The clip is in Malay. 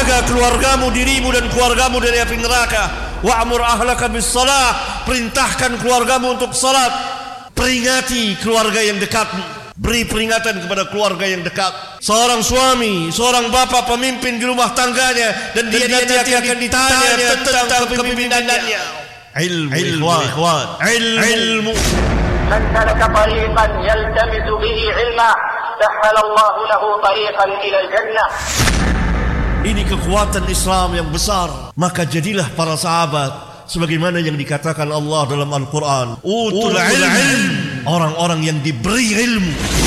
jaga keluargamu, dirimu dan keluargamu dari api neraka. Wa'mur ahlaka bis-shalah, perintahkan keluargamu untuk salat. Peringati keluarga yang dekatmu, beri peringatan kepada keluarga yang dekat. Seorang suami, seorang bapa pemimpin di rumah tangganya, dan dia nanti akan ditanya tentang kepemimpinannya. Ilmu. Ilmu. من سلك طريقا يلتمس به علما سهل الله له طريقا إلى الجنة. Ini kekuatan Islam yang besar. Maka jadilah para sahabat sebagaimana yang dikatakan Allah dalam Al-Quran, utul ilm, orang-orang yang diberi ilmu.